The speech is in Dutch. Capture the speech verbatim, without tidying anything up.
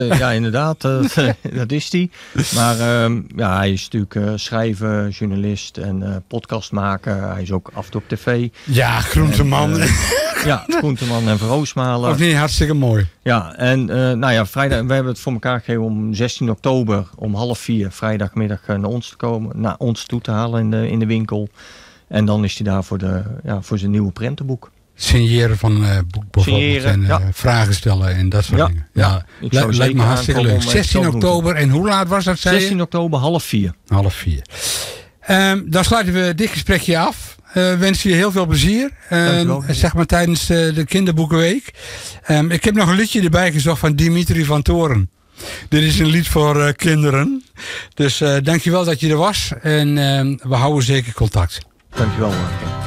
Ja, inderdaad. Uh, dat is hij. Maar uh, ja, hij is natuurlijk uh, schrijver, journalist en uh, podcastmaker. Hij is ook af en toe op tv. Ja, groenteman. En, uh, ja, groenteman en verroosmaler. Of niet, hartstikke mooi. Ja, en uh, nou ja, vrijdag, we hebben het voor elkaar gegeven om zestien oktober om half vier vrijdagmiddag naar ons te komen, naar ons toe te halen in de, in de winkel. En dan is hij daar voor, de, ja, voor zijn nieuwe prentenboek. Signeren van uh, boek bijvoorbeeld Signeren, en uh, ja. vragen stellen en dat soort ja, dingen. Ja, ja. Le- lijkt me hartstikke leuk. zestien oktober en hoe laat was dat? zestien oktober half vier. Half vier. Um, dan sluiten we dit gesprekje af. Uh, wens je heel veel plezier. Uh, zeg maar tijdens uh, de kinderboekenweek. Um, ik heb nog een liedje erbij gezocht van Dimitri van Toren. Dit is een lied voor uh, kinderen. Dus uh, dankjewel dat je er was. En uh, we houden zeker contact. Dankjewel, Mark.